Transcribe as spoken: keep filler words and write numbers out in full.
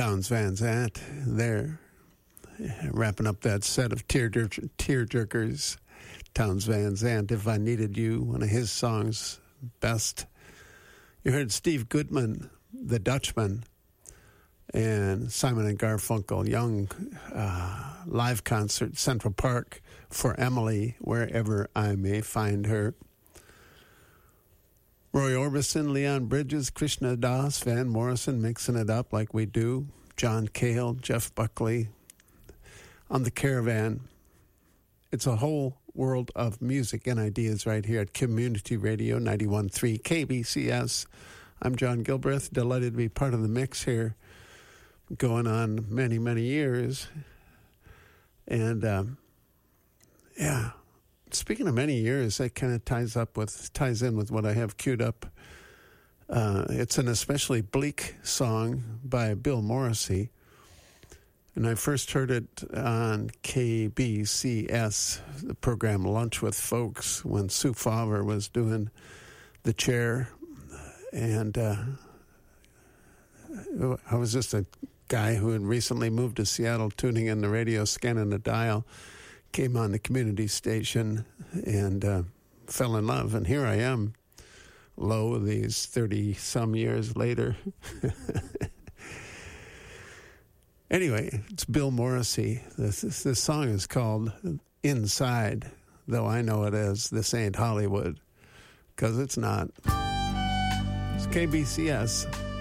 Townes Van Zandt there, wrapping up that set of tear tearjerkers. Townes Van Zandt, If I Needed You, one of his songs, best. You heard Steve Goodman, The Dutchman, and Simon and Garfunkel, young uh, live concert, Central Park, For Emily, Wherever I May Find Her. Roy Orbison, Leon Bridges, Krishna Das, Van Morrison, mixing it up like we do. John Cale, Jeff Buckley. On the Caravan. It's a whole world of music and ideas right here at Community Radio ninety-one point three K B C S. I'm John Gilbreth, delighted to be part of the mix here, going on many, many years. And, um, yeah, speaking of many years, that kind of ties up with, ties in with what I have queued up. Uh, it's an especially bleak song by Bill Morrissey. And I first heard it on K B C S, the program Lunch with Folks, when Sue Fowler was doing the chair. And uh, I was just a guy who had recently moved to Seattle, tuning in the radio, scanning the dial, came on the community station, and uh, fell in love. And here I am, lo, these thirty-some years later. Anyway, it's Bill Morrissey. This, this, this song is called Inside, though I know it as This Ain't Hollywood, because it's not. It's K B C S.